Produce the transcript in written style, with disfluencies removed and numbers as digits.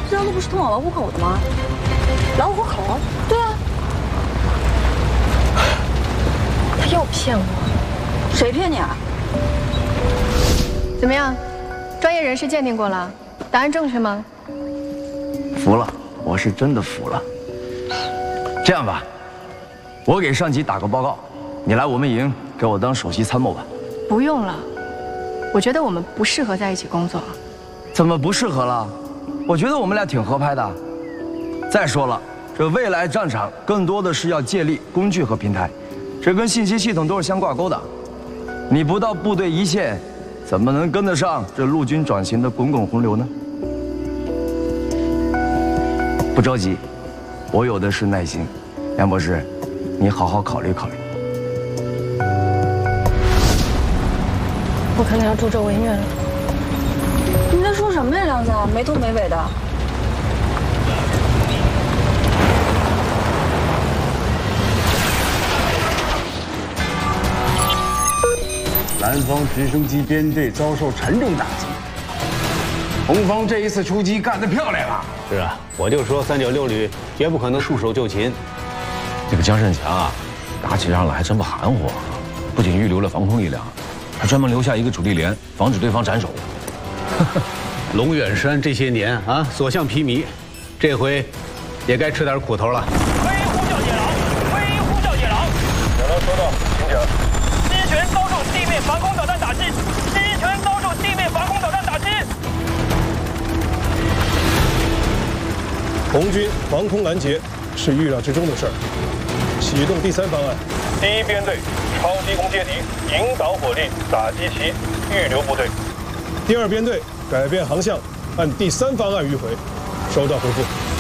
这条路不是通往老虎口的吗？老虎口？对啊。他又骗我，谁骗你啊？ 怎么样？专业人士鉴定过了，答案正确吗？ 服了，我是真的服了。这样吧，我给上级打个报告，你来我们营给我当首席参谋吧。 不用了，我觉得我们不适合在一起工作。 怎么不适合了？我觉得我们俩挺合拍的。再说了，这未来战场更多的是要借力工具和平台，这跟信息系统都是相挂钩的。你不到部队一线，怎么能跟得上这陆军转型的滚滚洪流呢？不着急，我有的是耐心。杨博士，你好好考虑考虑。 我可能要助纣为虐了。 你在说什么呀，梁子？没头没尾的。 南方直升机编队遭受沉重打击，红方这一次出击干得漂亮啊！ 是啊，我就说396旅绝不可能束手就擒。 这个江胜强啊，打起仗来还真不含糊，不仅预留了防空力量，还专门留下一个主力连，防止对方斩首。 龙远山这些年啊，所向披靡，这回也该吃点苦头了。 微呼叫野狼，微呼叫野狼。 小狼收到，请讲。 机群遭受地面防空导弹打击，机群遭受地面防空导弹打击。 红军防空拦截是预料之中的事儿。启动第3方案。第1编队超低空接敌，引导火力打击其预留部队。第2编队改变航向，按第3方案迂回。收到，回复。